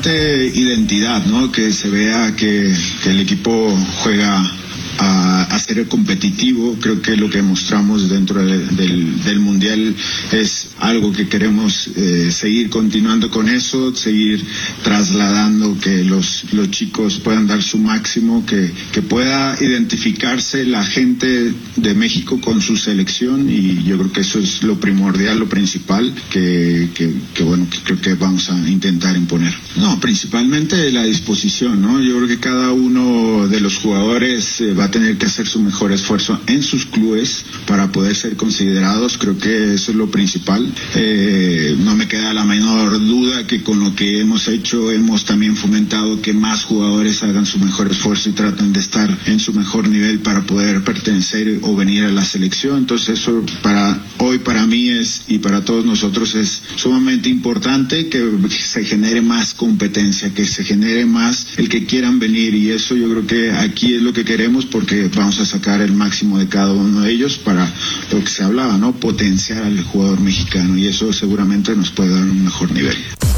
Identidad, ¿no? Que se vea que el equipo juega a ser competitivo. Creo que lo que mostramos dentro del Mundial es algo que queremos seguir continuando con eso, seguir trasladando que los chicos puedan dar su máximo, que pueda identificarse la gente de México con su selección, y yo creo que eso es lo primordial, lo principal que bueno, que creo que vamos a intentar imponer. No, principalmente la disposición, ¿no? Yo creo que cada uno de los jugadores va a tener que hacer su mejor esfuerzo en sus clubes para poder ser considerados. Creo que eso es lo principal. No me queda la menor duda que con lo que hemos hecho hemos también fomentado que más jugadores hagan su mejor esfuerzo y traten de estar en su mejor nivel para poder pertenecer o venir a la selección. Entonces eso para mí y para todos nosotros es sumamente importante, que se genere más competencia, que se genere más el que quieran venir, y eso yo creo que aquí es lo que queremos, porque vamos a sacar el máximo de cada uno de ellos para lo que se hablaba, ¿no? Potenciar al jugador mexicano, y eso seguramente nos puede dar un mejor nivel.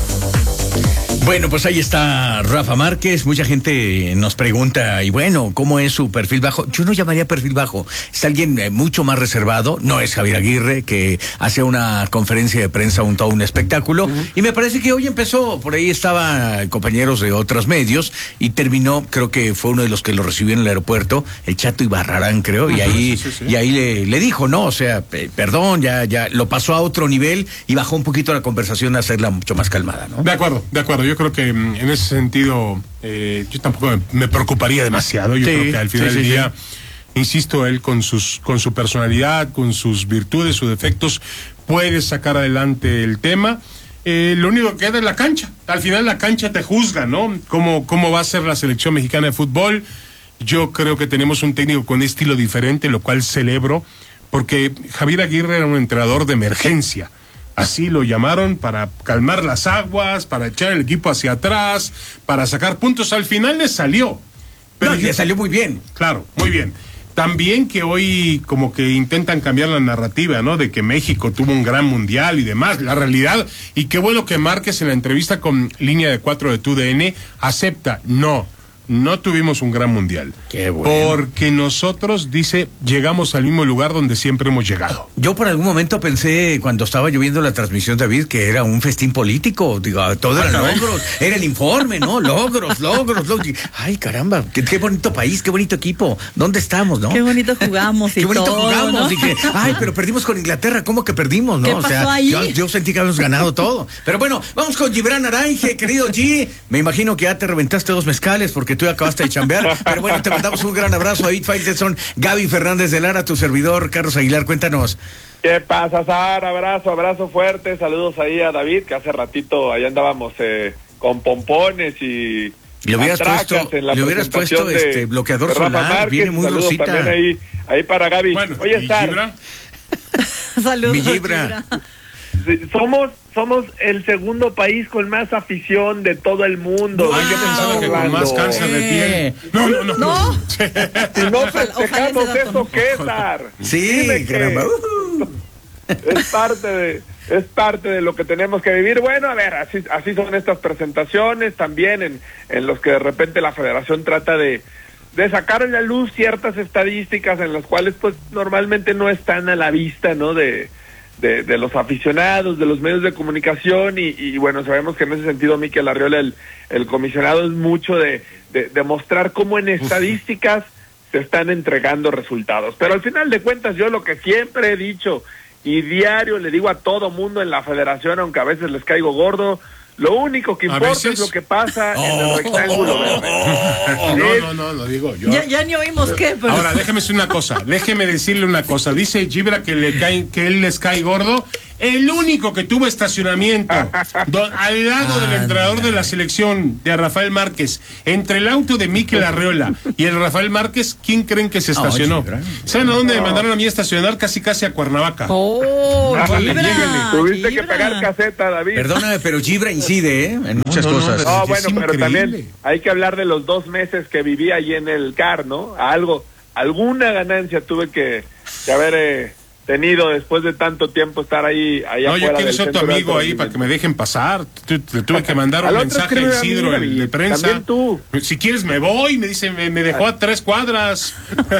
Bueno, pues ahí está Rafa Márquez. Mucha gente nos pregunta, y bueno, ¿cómo es su perfil bajo? Yo no llamaría perfil bajo. Es alguien mucho más reservado. No es Javier Aguirre, que hace una conferencia de prensa, todo un espectáculo. Y me parece que hoy empezó, por ahí estaban compañeros de otros medios, y terminó, creo que fue uno de los que lo recibió en el aeropuerto, el Chato Ibarrarán, creo, y ahí, sí. Y ahí le dijo, ¿no? O sea, perdón, ya lo pasó a otro nivel y bajó un poquito la conversación a hacerla mucho más calmada, ¿no? De acuerdo. Yo creo que en ese sentido yo tampoco me preocuparía demasiado. Yo creo que al final del día, insisto, él con su personalidad, con sus virtudes, sus defectos, puede sacar adelante el tema. Lo único que queda es la cancha. Al final la cancha te juzga, ¿no? ¿Cómo va a ser la selección mexicana de fútbol? Yo creo que tenemos un técnico con estilo diferente, lo cual celebro, porque Javier Aguirre era un entrenador de emergencia. Así lo llamaron, para calmar las aguas, para echar el equipo hacia atrás, para sacar puntos. Al final le salió. Pero le salió muy bien. Claro, muy bien. También que hoy como que intentan cambiar la narrativa, ¿no? De que México tuvo un gran mundial y demás. La realidad, y qué bueno que Márquez en la entrevista con Línea de 4 de TUDN acepta, no tuvimos un gran mundial. Qué bueno. Porque nosotros, dice, llegamos al mismo lugar donde siempre hemos llegado. Yo por algún momento pensé, cuando estaba yo viendo la transmisión, David, que era un festín político. Digo, todo eran logros. Era el informe, ¿no? Logros. Ay, caramba, qué bonito país, qué bonito equipo. ¿Dónde estamos, no? Qué bonito jugamos y qué bonito todo, jugamos, ¿no? Y que, ay, pero perdimos con Inglaterra. ¿Cómo que perdimos, no? ¿Qué pasó ahí? Yo sentí que habíamos ganado todo. Pero bueno, vamos con Gibran Aranje, querido G. Me imagino que ya te reventaste 2 mezcales porque tú acabaste de chambear. Pero bueno, te mandamos un gran abrazo a David Faitelson, Gaby Fernández de Lara, tu servidor, Carlos Aguilar, cuéntanos. ¿Qué pasa, Sara? Abrazo fuerte, saludos ahí a David, que hace ratito ahí andábamos con pompones y le hubieras puesto bloqueador solar, Márquez, viene muy rosita. También ahí para Gaby. Bueno, oye, Sara. Saludos, mi Gibra. Somos el segundo país con más afición de todo el mundo. Ay, yo pensaba que con más cáncer de piel. No. Si no festejamos eso, ¿qué, Sar? Sí, caramba. Es parte de lo que tenemos que vivir. Bueno, a ver, así son estas presentaciones también en los que de repente la federación trata de sacar a la luz ciertas estadísticas en las cuales pues normalmente no están a la vista, ¿no? De los aficionados, de los medios de comunicación, y bueno, sabemos que en ese sentido Mikel Arriola, el comisionado, es mucho de mostrar cómo en estadísticas se están entregando resultados. Pero al final de cuentas, yo lo que siempre he dicho y diario le digo a todo mundo en la federación, aunque a veces les caigo gordo, lo único que importa es lo que pasa en el rectángulo verde. No, lo digo yo. Ya ni oímos qué, pero... Ahora, déjeme decirle una cosa. Dice Gibra que él les cae gordo. El único que tuvo estacionamiento al lado del entrenador de la selección, de Rafael Márquez, entre el auto de Mikel Arriola y el Rafael Márquez, ¿quién creen que se estacionó? ¿Saben a dónde me mandaron a mí a estacionar? Casi a Cuernavaca. Gibra, tuviste que pagar caseta, David. Perdóname, pero Gibra incide, en muchas cosas. No, bueno, pero también hay que hablar de los 2 meses que viví ahí en el CAR, ¿no? Alguna ganancia tuve que haber tenido después de tanto tiempo estar ahí allá no, afuera. Yo quiero ser tu amigo ahí para que me dejen pasar. Le tuve que mandar un mensaje a Isidro, el de prensa. También tú. Si quieres me voy, me dice, me dejó a 3 cuadras.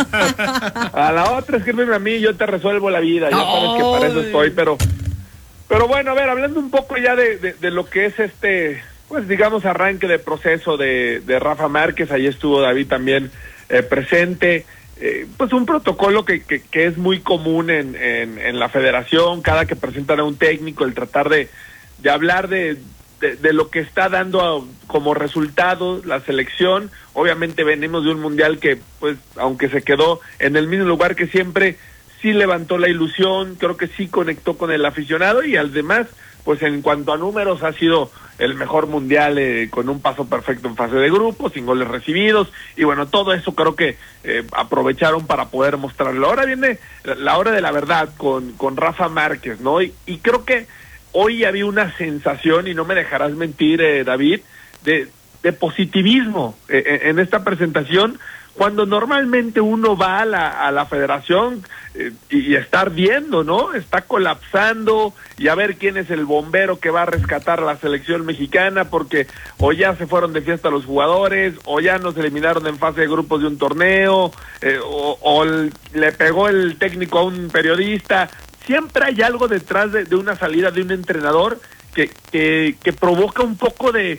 A la otra escríbeme a mí, yo te resuelvo la vida, ya sabes que para eso estoy, pero bueno, a ver, hablando un poco ya de lo que es pues digamos arranque de proceso de Rafa Márquez, ahí estuvo David también presente. Pues un protocolo que es muy común en la federación, cada que presentan a un técnico, el tratar de hablar de lo que está dando como resultado la selección. Obviamente venimos de un mundial que, pues, aunque se quedó en el mismo lugar que siempre, sí levantó la ilusión, creo que sí conectó con el aficionado, y además, pues en cuanto a números ha sido el mejor mundial, con un paso perfecto en fase de grupos, sin goles recibidos, y bueno, todo eso creo que aprovecharon para poder mostrarlo. Ahora viene la hora de la verdad con Rafa Márquez, ¿no? Y creo que hoy había una sensación, y no me dejarás mentir, David, de positivismo en esta presentación, cuando normalmente uno va a la federación y está ardiendo, ¿no? Está colapsando, y a ver quién es el bombero que va a rescatar a la selección mexicana, porque o ya se fueron de fiesta los jugadores, o ya nos eliminaron en fase de grupos de un torneo, o le pegó el técnico a un periodista. Siempre hay algo detrás de una salida de un entrenador que provoca un poco de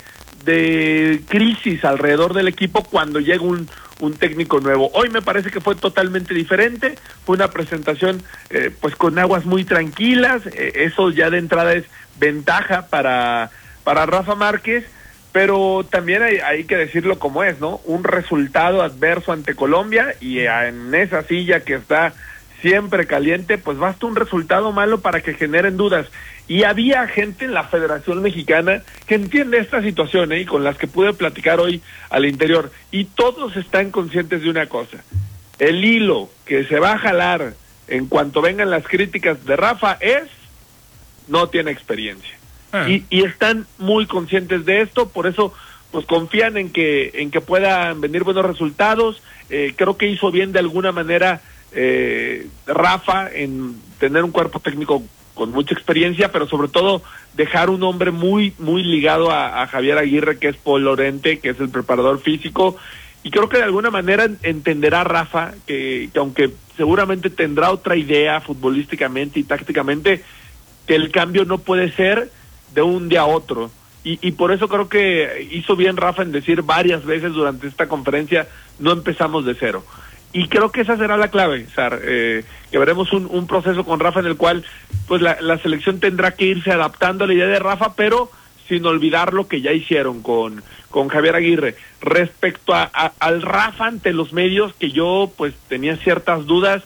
crisis alrededor del equipo cuando llega un técnico nuevo. Hoy me parece que fue totalmente diferente, fue una presentación pues con aguas muy tranquilas, eso ya de entrada es ventaja para Rafa Márquez, pero también hay que decirlo como es, ¿no? Un resultado adverso ante Colombia, y en esa silla que está siempre caliente, pues basta un resultado malo para que generen dudas. Y había gente en la Federación Mexicana que entiende esta situación, y con las que pude platicar hoy al interior, y todos están conscientes de una cosa: el hilo que se va a jalar en cuanto vengan las críticas de Rafa no tiene experiencia. Y están muy conscientes de esto, por eso pues confían en que puedan venir buenos resultados. Creo que hizo bien de alguna manera Rafa en tener un cuerpo técnico con mucha experiencia, pero sobre todo dejar un hombre muy muy ligado a Javier Aguirre, que es Paul Lorente, que es el preparador físico, y creo que de alguna manera entenderá Rafa que aunque seguramente tendrá otra idea futbolísticamente y tácticamente, que el cambio no puede ser de un día a otro, y por eso creo que hizo bien Rafa en decir varias veces durante esta conferencia: no empezamos de cero. Y creo que esa será la clave, Sar, que veremos un proceso con Rafa en el cual pues la selección tendrá que irse adaptando a la idea de Rafa, pero sin olvidar lo que ya hicieron con Javier Aguirre. Respecto al Rafa ante los medios, que yo pues tenía ciertas dudas,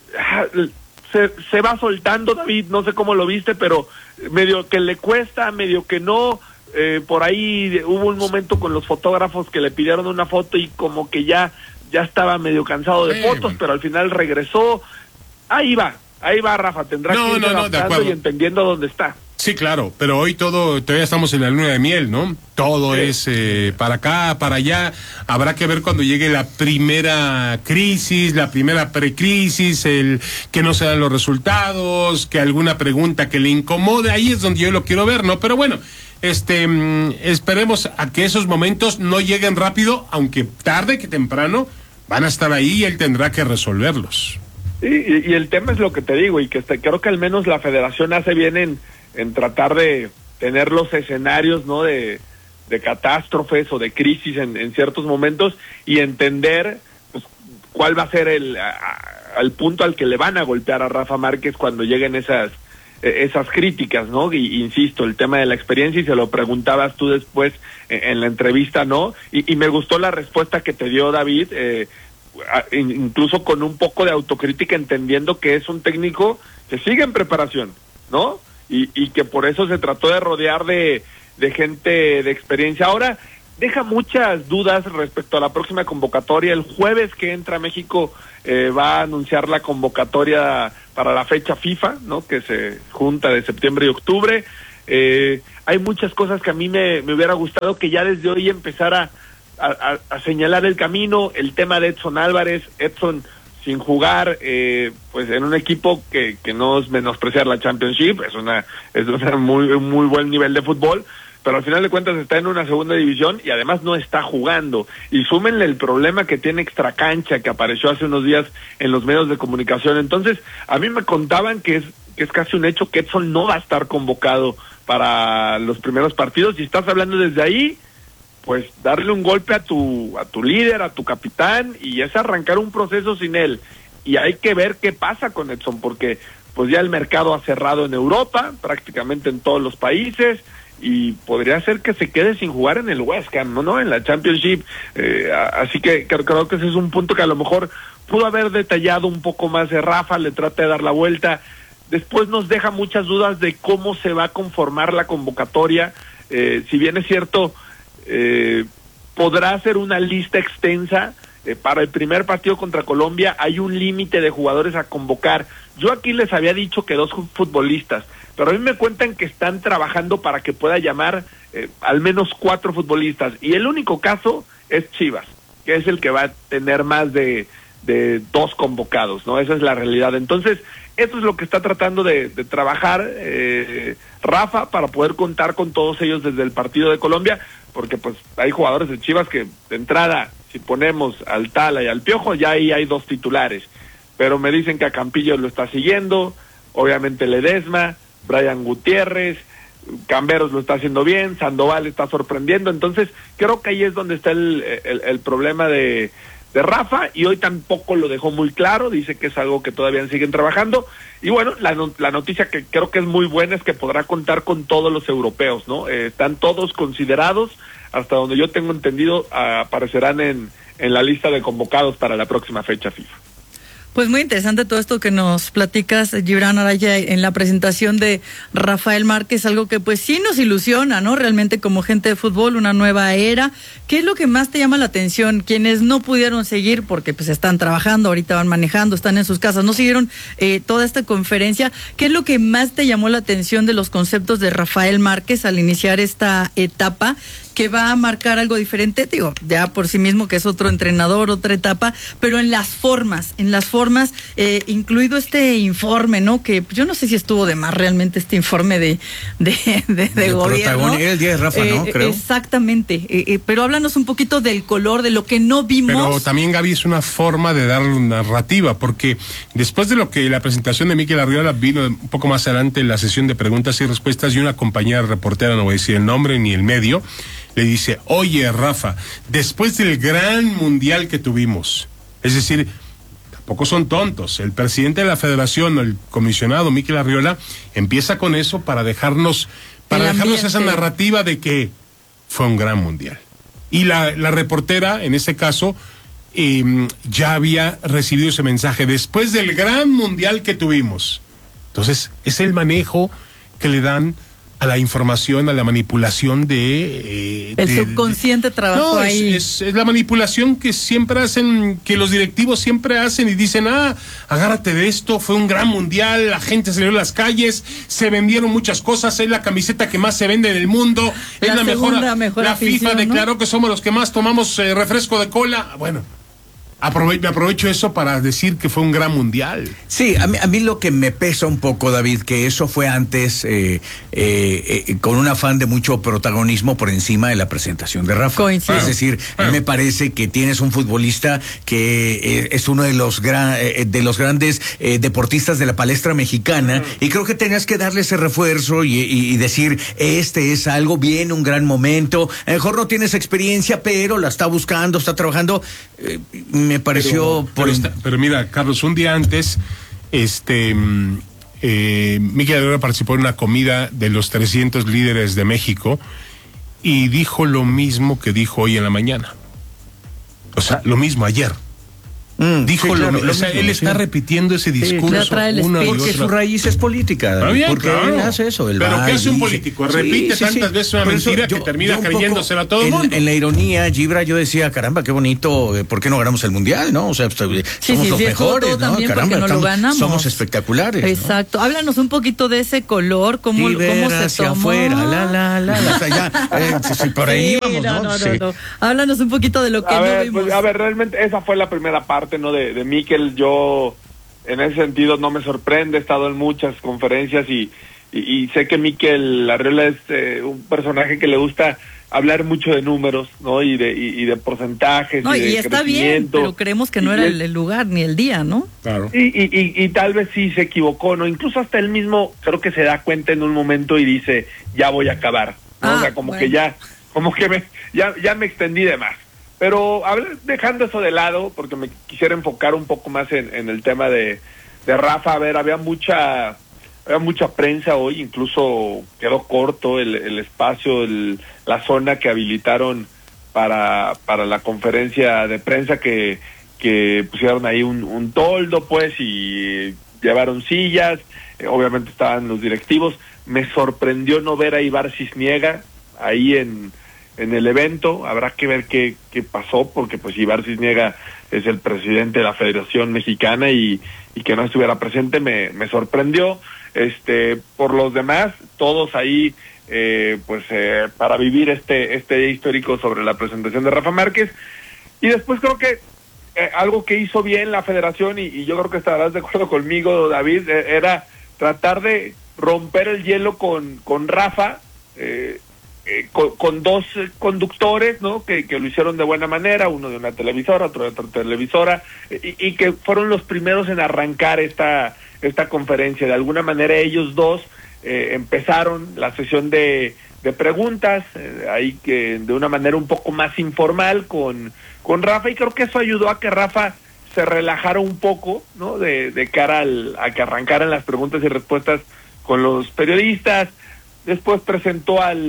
se va soltando, David, no sé cómo lo viste, pero medio que le cuesta, medio que no. Por ahí hubo un momento con los fotógrafos que le pidieron una foto y como que ya estaba medio cansado de fotos, pero al final regresó. Ahí va Rafa, tendrá que ir adaptando y entendiendo dónde está. Sí, claro, pero hoy todavía estamos en la luna de miel, ¿no? Todo es para acá, para allá. Habrá que ver cuando llegue la primera crisis, la primera precrisis, el que no se dan los resultados, que alguna pregunta que le incomode. Ahí es donde yo lo quiero ver, ¿no? Pero bueno, esperemos a que esos momentos no lleguen rápido, aunque tarde que temprano van a estar ahí y él tendrá que resolverlos. Sí, y el tema es lo que te digo, y que creo que al menos la federación hace bien en tratar de tener los escenarios, ¿no? de catástrofes o de crisis en ciertos momentos, y entender pues cuál va a ser el punto al que le van a golpear a Rafa Márquez cuando lleguen esas críticas, ¿no? Y insisto, el tema de la experiencia, y se lo preguntabas tú después en la entrevista, ¿no? Y me gustó la respuesta que te dio David, incluso con un poco de autocrítica, entendiendo que es un técnico que sigue en preparación, ¿no? Y que por eso se trató de rodear de gente de experiencia. Ahora, deja muchas dudas respecto a la próxima convocatoria. El jueves que entra a México va a anunciar la convocatoria para la fecha FIFA, ¿no? Que se junta de septiembre y octubre. Hay muchas cosas que a mí me hubiera gustado que ya desde hoy empezara a señalar el camino. El tema de Edson Álvarez. Edson sin jugar, pues en un equipo que no es menospreciar la Championship, es una muy buen nivel de fútbol, pero al final de cuentas está en una segunda división y además no está jugando. Y súmenle el problema que tiene extracancha, que apareció hace unos días en los medios de comunicación. Entonces, a mí me contaban que es casi un hecho que Edson no va a estar convocado para los primeros partidos, y estás hablando desde ahí, pues darle un golpe a tu líder, a tu capitán, y es arrancar un proceso sin él. Y hay que ver qué pasa con Edson, porque pues ya el mercado ha cerrado en Europa, prácticamente en todos los países, y podría ser que se quede sin jugar en el West Ham, ¿no? En la Championship. Así que creo que ese es un punto que a lo mejor pudo haber detallado un poco más de Rafa, le trata de dar la vuelta. Después nos deja muchas dudas de cómo se va a conformar la convocatoria. Si bien es cierto, podrá ser una lista extensa. Para el primer partido contra Colombia hay un límite de jugadores a convocar. Yo aquí les había dicho que 2 futbolistas, pero a mí me cuentan que están trabajando para que pueda llamar al menos 4 futbolistas, y el único caso es Chivas, que es el que va a tener más de 2 convocados, ¿no? Esa es la realidad. Entonces, eso es lo que está tratando de trabajar Rafa, para poder contar con todos ellos desde el partido de Colombia, porque pues hay jugadores de Chivas que de entrada, si ponemos al Tala y al Piojo, ya ahí hay 2 titulares, pero me dicen que a Campillo lo está siguiendo, obviamente Ledesma, Brian Gutiérrez, Camberos lo está haciendo bien, Sandoval está sorprendiendo. Entonces creo que ahí es donde está el problema de Rafa, y hoy tampoco lo dejó muy claro, dice que es algo que todavía siguen trabajando. Y bueno, la noticia que creo que es muy buena es que podrá contar con todos los europeos, ¿no? Están todos considerados, hasta donde yo tengo entendido, aparecerán en la lista de convocados para la próxima fecha FIFA. Pues muy interesante todo esto que nos platicas, Gibran Araya, en la presentación de Rafael Márquez, algo que pues sí nos ilusiona, ¿no? Realmente como gente de fútbol, una nueva era. ¿Qué es lo que más te llama la atención? Quienes no pudieron seguir porque pues están trabajando, ahorita van manejando, están en sus casas, no siguieron toda esta conferencia. ¿Qué es lo que más te llamó la atención de los conceptos de Rafael Márquez al iniciar esta etapa, que va a marcar algo diferente? Digo, ya por sí mismo que es otro entrenador, otra etapa, pero en las formas, incluido este informe, ¿no? Que yo no sé si estuvo de más realmente este informe de gobierno. Era el día de Rafa, ¿no? Creo. Exactamente, pero háblanos un poquito del color, de lo que no vimos. Pero también, Gaby, es una forma de dar narrativa, porque después de lo que la presentación de Mikel Arriola vino un poco más adelante en la sesión de preguntas y respuestas, y una compañera reportera, no voy a decir el nombre ni el medio, le dice: oye, Rafa, después del gran mundial que tuvimos, es decir, tampoco son tontos, el presidente de la federación, el comisionado Mikel Arriola, empieza con eso para dejarnos esa narrativa de que fue un gran mundial. Y la reportera, en ese caso, ya había recibido ese mensaje después del gran mundial que tuvimos. Entonces, es el manejo que le dan a la información, a la manipulación el subconsciente trabajó ahí. Es la manipulación que siempre hacen, que los directivos siempre hacen, y dicen: agárrate de esto, fue un gran mundial, la gente salió a las calles, se vendieron muchas cosas, es la camiseta que más se vende en el mundo, es la mejor la afición, FIFA declaró, ¿no?, que somos los que más tomamos refresco de cola. Bueno, me aprovecho eso para decir que fue un gran mundial. Sí, a mí lo que me pesa un poco, David, que eso fue antes con un afán de mucho protagonismo por encima de la presentación de Rafa. Coincido. Es decir, a mí me parece que tienes un futbolista que es uno de los grandes deportistas de la palestra mexicana, y creo que tenías que darle ese refuerzo y decir: este es algo bien, un gran momento. A lo mejor no tienes experiencia, pero la está buscando, está trabajando. Me pareció... Pero mira, Carlos, un día antes, Mikel Arriola participó en una comida de los 300 líderes de México y dijo lo mismo que dijo hoy en la mañana. O sea, lo mismo ayer. Dijo sí, claro, o sea, él está repitiendo ese discurso una y porque otra. su raíz es política, Bien, porque claro. él hace eso. Pero ¿qué hace un político? Repite tantas veces una mentira que termina creyéndosela a todo el mundo. En la ironía, Gibra, yo decía: caramba, qué bonito, ¿por qué no ganamos el mundial? ¿No? O sea, somos los mejores, ¿no? Caramba, no lo ganamos. Somos espectaculares. Exacto. ¿No? Háblanos un poquito de ese color, cómo se hacia tomó. afuera, o sea, ya, por ahí vamos, ¿no? No. Háblanos un poquito de lo que no vimos. Pues, realmente esa fue la primera parte. parte, ¿no? De Mikel, yo en ese sentido no me sorprende, he estado en muchas conferencias y sé que Mikel Arriola es un personaje que le gusta hablar mucho de números, ¿no? Y de porcentajes. No, y de está bien, pero creemos que no era el lugar ni el día, ¿no? Claro. Y tal vez sí se equivocó, ¿no? Incluso hasta él mismo creo que se da cuenta en un momento y dice, ya voy a acabar, ¿no? O sea, como que ya me extendí de más. Pero dejando eso de lado, porque me quisiera enfocar un poco más en el tema de Rafa. A ver, había mucha prensa hoy, incluso quedó corto el espacio, la zona que habilitaron para la conferencia de prensa, que pusieron ahí un toldo, pues, y llevaron sillas, obviamente estaban los directivos. Me sorprendió no ver a Ibar Cisniega ahí en el evento. Habrá que ver qué pasó, porque pues Ibar Cisniega es el presidente de la Federación Mexicana y que no estuviera presente me sorprendió. Por los demás, todos ahí para vivir este día histórico sobre la presentación de Rafa Márquez. Y después creo que algo que hizo bien la Federación, y yo creo que estarás de acuerdo conmigo, David, era tratar de romper el hielo con Rafa, con dos conductores, ¿no? Que lo hicieron de buena manera, uno de una televisora, otro de otra televisora, y que fueron los primeros en arrancar esta conferencia. De alguna manera ellos dos empezaron la sesión de preguntas, ahí que de una manera un poco más informal con Rafa, y creo que eso ayudó a que Rafa se relajara un poco, ¿no? De cara a que arrancaran las preguntas y respuestas con los periodistas. Después presentó a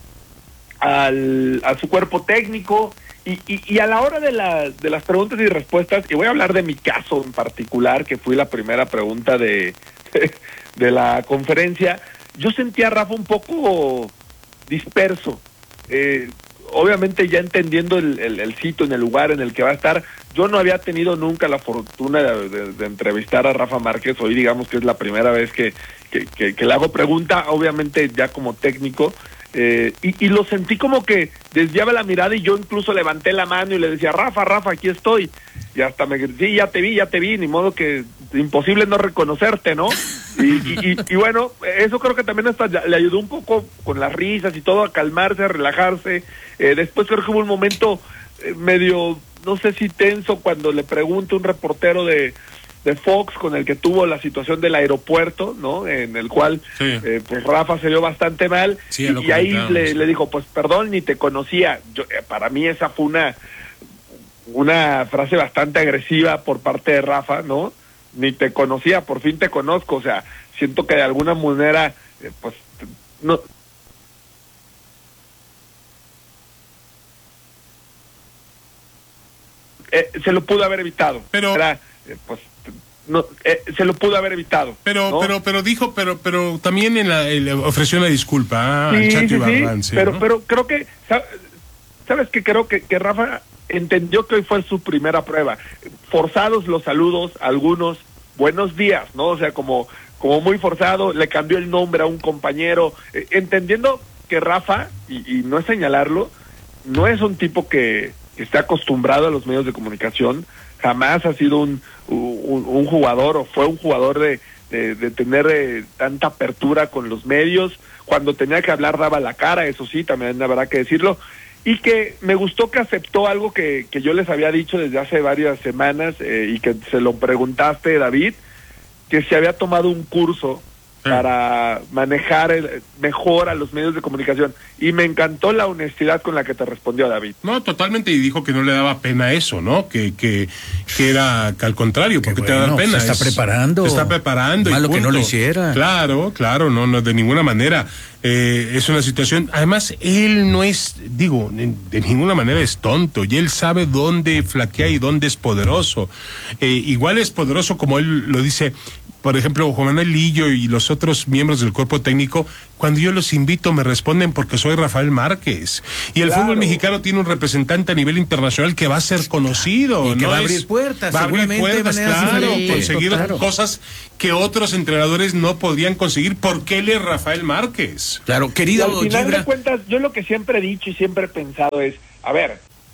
su cuerpo técnico, y a la hora de las preguntas y respuestas, y voy a hablar de mi caso en particular, que fui la primera pregunta de la conferencia, yo sentía a Rafa un poco disperso, obviamente ya entendiendo el sitio, en el lugar en el que va a estar. Yo no había tenido nunca la fortuna de entrevistar a Rafa Márquez. Hoy digamos que es la primera vez que le hago pregunta, obviamente ya como técnico, y lo sentí como que desviaba la mirada, y yo incluso levanté la mano y le decía, Rafa, aquí estoy, y hasta sí, ya te vi, ni modo, que imposible no reconocerte, ¿no? Y bueno, eso creo que también hasta le ayudó un poco con las risas y todo, a calmarse, a relajarse. Después creo que hubo un momento medio, no sé si tenso, cuando le pregunta un reportero de Fox con el que tuvo la situación del aeropuerto, ¿no? En el cual pues Rafa se vio bastante mal, sí, y ahí le dijo, pues perdón, ni te conocía. Para mí esa fue una frase bastante agresiva por parte de Rafa, ¿no? Ni te conocía, por fin te conozco. O sea, siento que de alguna manera pues no se lo pudo haber evitado, pero pues no, se lo pudo haber evitado. Pero dijo, pero también le ofreció una disculpa al Chato Ibarrán, ¿sí? Pero creo que, ¿sabes qué? Creo que Rafa entendió que hoy fue su primera prueba. Forzados los saludos, algunos, buenos días, ¿no? O sea, como muy forzado, le cambió el nombre a un compañero, entendiendo que Rafa, y no es señalarlo, no es un tipo que está acostumbrado a los medios de comunicación. Jamás ha sido un jugador, o fue un jugador de tener tanta apertura con los medios. Cuando tenía que hablar daba la cara, eso sí, también habrá que decirlo. Y que me gustó que aceptó algo que yo les había dicho desde hace varias semanas, y que se lo preguntaste, David, que se había tomado un curso para manejar mejor a los medios de comunicación, y me encantó la honestidad con la que te respondió, David. No, totalmente, y dijo que no le daba pena eso, ¿no? Que era al contrario, porque te da pena. Se está preparando. Se está preparando. Malo que no lo hiciera. Claro, no, de ninguna manera. Es una situación, además, él no es, de ninguna manera es tonto, y él sabe dónde flaquea y dónde es poderoso. Igual es poderoso, como él lo dice. Por ejemplo, Juan Manuel Lillo y los otros miembros del cuerpo técnico, cuando yo los invito me responden porque soy Rafael Márquez. Y el fútbol mexicano tiene un representante a nivel internacional que va a ser conocido. Y que va a abrir puertas. Va a abrir puertas, claro, conseguir cosas que otros entrenadores no podían conseguir, porque él es Rafael Márquez. Claro, querido Al final Gibra. de cuentas, yo lo que siempre he dicho y siempre he pensado es, a ver,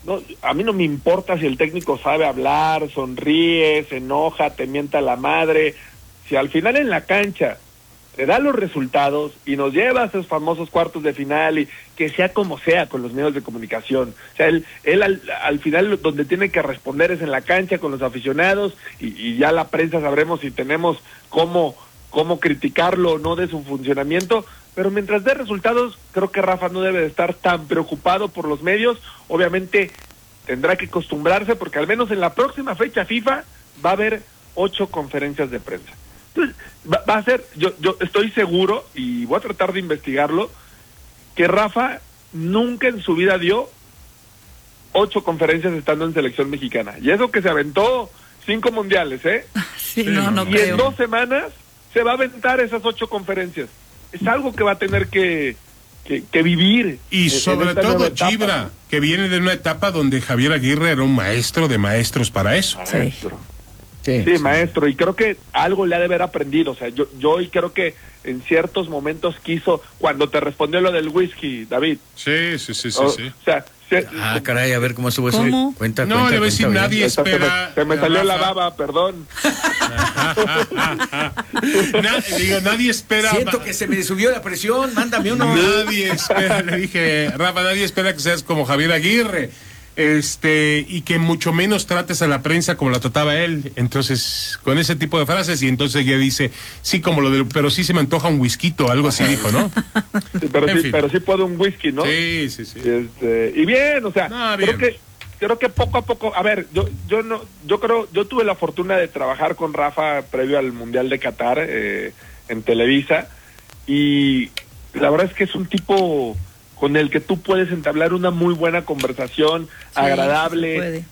no, a mí no me importa si el técnico sabe hablar, sonríe, se enoja, te mienta la madre. Si al final en la cancha te da los resultados y nos lleva a esos famosos cuartos de final, y que sea como sea con los medios de comunicación. O sea, él al final donde tiene que responder es en la cancha con los aficionados, y ya la prensa sabremos si tenemos cómo criticarlo o no de su funcionamiento, pero mientras dé resultados, creo que Rafa no debe de estar tan preocupado por los medios. Obviamente tendrá que acostumbrarse, porque al menos en la próxima fecha FIFA va a haber 8 conferencias de prensa. Entonces, va a ser, yo estoy seguro, y voy a tratar de investigarlo, que Rafa nunca en su vida dio 8 conferencias estando en selección mexicana. Y eso que se aventó 5 mundiales, ¿eh? Sí, no y creo. en 2 semanas se va a aventar esas 8 conferencias. Es algo que va a tener que vivir. Y sobre todo, Gibra, que viene de una etapa donde Javier Aguirre era un maestro de maestros para eso. Maestro. Sí, maestro, y creo que algo le ha de haber aprendido. O sea, yo hoy creo que en ciertos momentos quiso, cuando te respondió lo del whisky, David. Sí. O sea, caray, a ver cómo estuvo eso. Cuenta, no, le voy a decir, nadie espera. Se me salió la baba, perdón. Nadie espera. Siento que se me subió la presión, mándame uno. Nadie espera, le dije, Rafa, nadie espera que seas como Javier Aguirre. Y que mucho menos trates a la prensa como la trataba él. Entonces, con ese tipo de frases, y entonces ella dice, sí, como lo del, pero sí se me antoja un whisky, algo así dijo, ¿no? Sí, pero sí puedo un whisky, ¿no? Sí. Y bien, o sea, bien. creo que poco a poco, a ver, yo tuve la fortuna de trabajar con Rafa previo al Mundial de Qatar, en Televisa, y la verdad es que es un tipo con el que tú puedes entablar una muy buena conversación, agradable,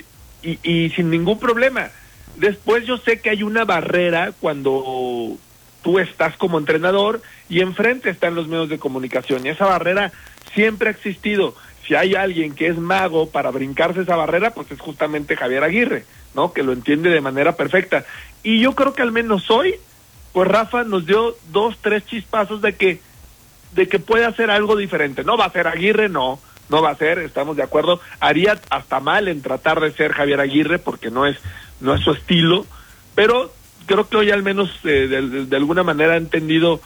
y sin ningún problema. Después yo sé que hay una barrera cuando tú estás como entrenador y enfrente están los medios de comunicación, y esa barrera siempre ha existido. Si hay alguien que es mago para brincarse esa barrera, pues es justamente Javier Aguirre, ¿no? Que lo entiende de manera perfecta. Y yo creo que al menos hoy, pues Rafa nos dio 2, 3 chispazos de que puede hacer algo diferente. No va a ser Aguirre, no va a ser, estamos de acuerdo. Haría hasta mal en tratar de ser Javier Aguirre, porque no es su estilo, pero creo que hoy al menos de alguna manera ha entendido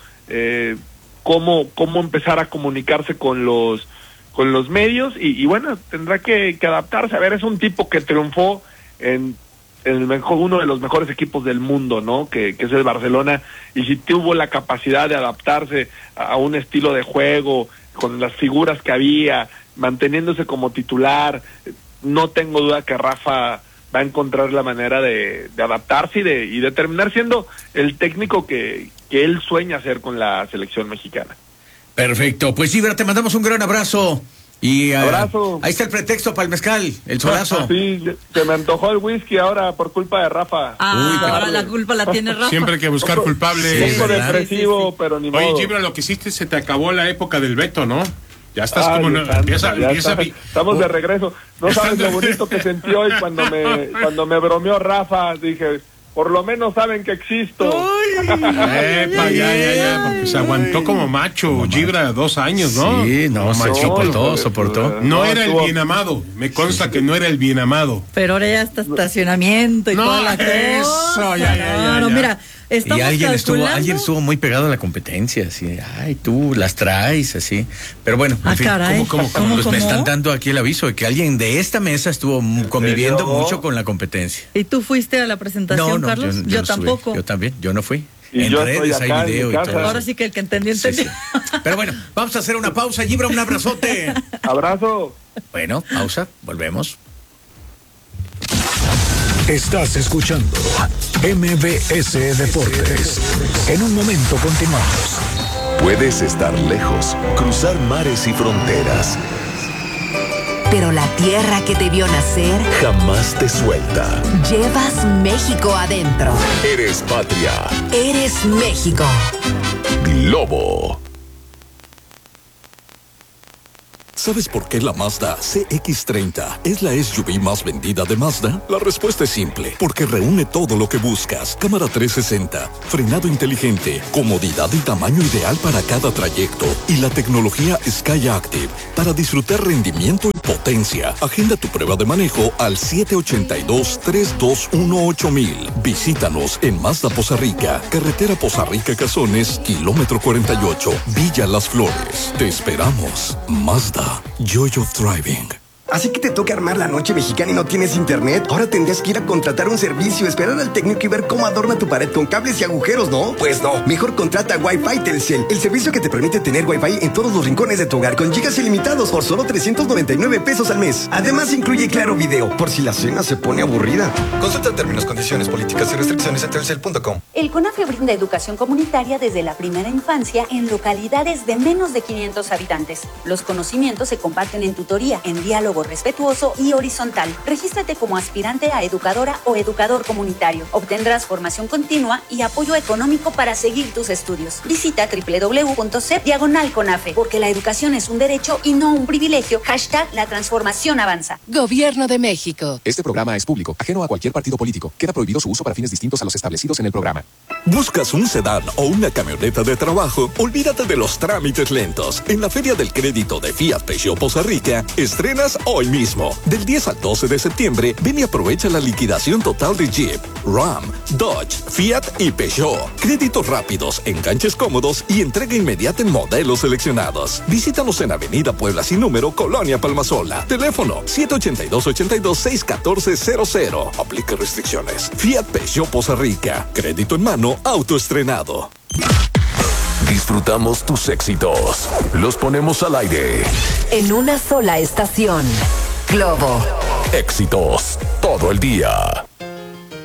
cómo empezar a comunicarse con los medios, y bueno, tendrá que adaptarse. A ver, es un tipo que triunfó en uno de los mejores equipos del mundo, ¿no? Que es el Barcelona, y si tuvo la capacidad de adaptarse a un estilo de juego, con las figuras que había, manteniéndose como titular, no tengo duda que Rafa va a encontrar la manera de adaptarse y de terminar siendo el técnico que él sueña ser con la selección mexicana. Perfecto, pues Gibra, te mandamos un gran abrazo. Y abrazo. Ahí está el pretexto para el mezcal, el solazo. Sí, se me antojó el whisky ahora por culpa de Rafa. Ahora la culpa la tiene Rafa. Siempre hay que buscar culpables. Un poco depresivo, pero ni modo. Oye, Gibra, lo que hiciste, se te acabó la época del Beto, ¿no? Ya estás estamos de regreso. No sabes lo bonito que sentí hoy cuando me bromeó Rafa. Dije, por lo menos saben que existo. Ya, porque se aguantó como macho, Gibra, 2 años, ¿no? Sí, no, soportó. No era el bien amado, me consta que no era el bien amado. Pero ahora ya está estacionamiento y toda la cosa. Eso, ya. Mira, estamos y alguien estuvo muy pegado a la competencia, así, ay, tú las traes, así. Pero bueno, en fin, ¿cómo? Me están dando aquí el aviso de que alguien de esta mesa estuvo conviviendo mucho con la competencia. ¿Y tú fuiste a la presentación, Carlos? Yo tampoco. Yo también, yo no fui. Y en redes hay video y todo. Ahora sí que el que entendió. Sí. Pero bueno, vamos a hacer una pausa. Gibra, un abrazote. Abrazo. Bueno, pausa, volvemos. Estás escuchando MBS Deportes. En un momento continuamos. Puedes estar lejos, cruzar mares y fronteras, pero la tierra que te vio nacer jamás te suelta. Llevas México adentro. Eres patria. Eres México. Globo. ¿Sabes por qué la Mazda CX-30 es la SUV más vendida de Mazda? La respuesta es simple, porque reúne todo lo que buscas. Cámara 360, frenado inteligente, comodidad y tamaño ideal para cada trayecto y la tecnología Sky Active para disfrutar rendimiento y potencia. Agenda tu prueba de manejo al 782-321-8000. Visítanos en Mazda Poza Rica, carretera Poza Rica Cazones, kilómetro 48, Villa Las Flores. Te esperamos. Mazda, Joy of Driving. Así que te toca armar la noche mexicana y no tienes internet. Ahora tendrías que ir a contratar un servicio, esperar al técnico y ver cómo adorna tu pared con cables y agujeros, ¿no? Pues no. Mejor contrata Wi-Fi Telcel, el servicio que te permite tener Wi-Fi en todos los rincones de tu hogar con gigas ilimitados por solo 399 pesos al mes. Además incluye Claro Video, por si la cena se pone aburrida. Consulta términos, condiciones, políticas y restricciones en telcel.com. El CONAFE brinda educación comunitaria desde la primera infancia en localidades de menos de 500 habitantes. Los conocimientos se comparten en tutoría, en diálogo respetuoso y horizontal. Regístrate como aspirante a educadora o educador comunitario. Obtendrás formación continua y apoyo económico para seguir tus estudios. Visita www.cep/CONAFE, porque la educación es un derecho y no un privilegio. #La transformación avanza. Gobierno de México. Este programa es público, ajeno a cualquier partido político. Queda prohibido su uso para fines distintos a los establecidos en el programa. ¿Buscas un sedán o una camioneta de trabajo? Olvídate de los trámites lentos. En la Feria del Crédito de Fiat Peugeot Poza Rica, estrenas hoy mismo. Del 10 al 12 de septiembre, ven y aprovecha la liquidación total de Jeep, Ram, Dodge, Fiat y Peugeot. Créditos rápidos, enganches cómodos y entrega inmediata en modelos seleccionados. Visítanos en Avenida Puebla sin número, Colonia Palmasola. Teléfono 782-82-61400. Aplica restricciones. Fiat Peugeot Poza Rica. Crédito en mano, autoestrenado. Disfrutamos tus éxitos. Los ponemos al aire. En una sola estación. Globo. Éxitos todo el día.